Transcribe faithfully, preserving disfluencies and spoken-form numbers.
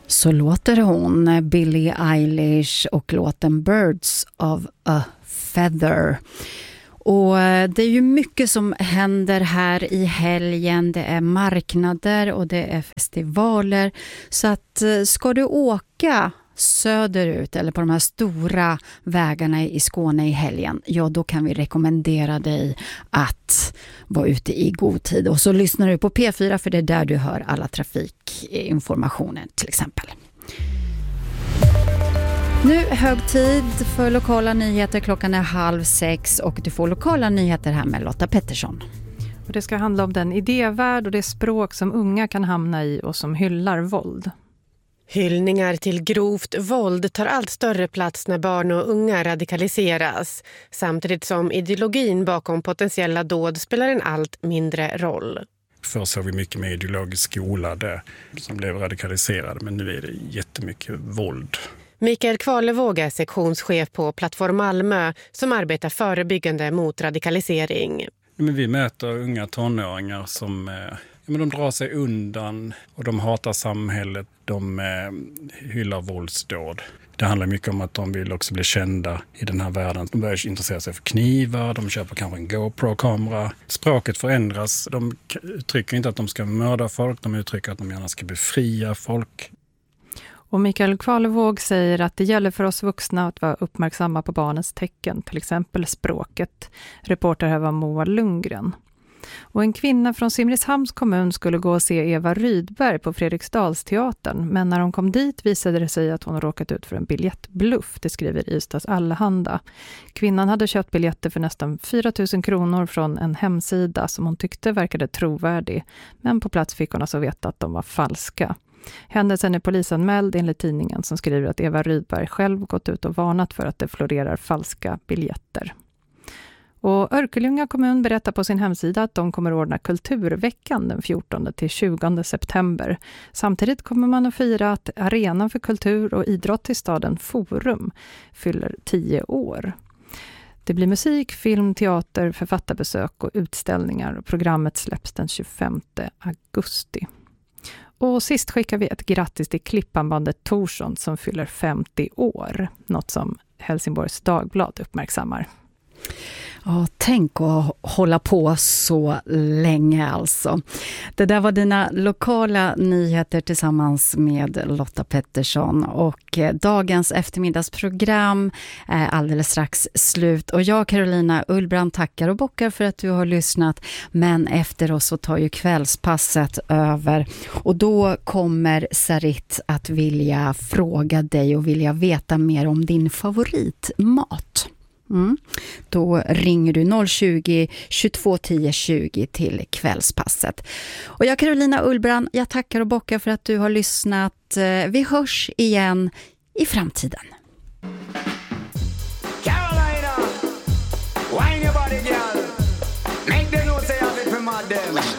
Så låter hon, Billie Eilish, och låten Birds of a Feather. Och det är ju mycket som händer här i helgen. Det är marknader och det är festivaler. Så att ska du åka söderut eller på de här stora vägarna i Skåne i helgen, ja, då kan vi rekommendera dig att vara ute i god tid. Och så lyssnar du på P fyra, för det är där du hör alla trafikinformationer till exempel. Nu är hög tid för lokala nyheter. Klockan är halv sex och du får lokala nyheter här med Lotta Pettersson. Och det ska handla om den idévärld och det språk som unga kan hamna i och som hyllar våld. Hyllningar till grovt våld tar allt större plats när barn och unga radikaliseras, samtidigt som ideologin bakom potentiella dåd spelar en allt mindre roll. Först såg vi mycket med ideologisk skola där som blev radikaliserade, men nu är det jättemycket våld. Mikael Kvalevåg är sektionschef på Plattform Malmö som arbetar förebyggande mot radikalisering. Men vi möter unga tonåringar som men de drar sig undan och de hatar samhället, de hyllar våldsdåd. Det handlar mycket om att de vill också bli kända i den här världen. De börjar intressera sig för knivar, de köper kanske en GoPro-kamera. Språket förändras, de uttrycker inte att de ska mörda folk, de uttrycker att de gärna ska befria folk. Och Mikael Kvalevåg säger att det gäller för oss vuxna att vara uppmärksamma på barnens tecken, till exempel språket. Reporter här var Moa Lundgren. Och en kvinna från Simrishamns kommun skulle gå och se Eva Rydberg på Fredriksdalsteatern, men när hon kom dit visade det sig att hon råkat ut för en biljettbluff, det skriver Ystads Allehanda. Kvinnan hade köpt biljetter för nästan fyra tusen kronor från en hemsida som hon tyckte verkade trovärdig, men på plats fick hon alltså veta att de var falska. Händelsen är polisanmäld enligt tidningen som skriver att Eva Rydberg själv gått ut och varnat för att det florerar falska biljetter. Och Örkelljunga kommun berättar på sin hemsida att de kommer ordna kulturveckan den fjortonde till tjugonde september. Samtidigt kommer man att fira att arenan för kultur och idrott i staden Forum fyller tio år. Det blir musik, film, teater, författarbesök och utställningar. Programmet släpps den tjugofemte augusti. Och sist skickar vi ett grattis till klippanbandet Torsson som fyller femtio år. Något som Helsingborgs Dagblad uppmärksammar. Ja, tänk att hålla på så länge alltså. Det där var dina lokala nyheter tillsammans med Lotta Pettersson. Och dagens eftermiddagsprogram är alldeles strax slut. Och jag, Carolina Ullbrand, tackar och bockar för att du har lyssnat. Men efter oss så tar ju kvällspasset över. Och då kommer Sarit att vilja fråga dig och vilja veta mer om din favoritmat. Mm. Då ringer du noll tjugo, tjugotvå tio tjugo till kvällspasset. Och jag, Carolina Ullbrand, jag tackar och bockar för att du har lyssnat. Vi hörs igen i framtiden. Carolina, wine your body, girl. Make them know say I'm it for my them.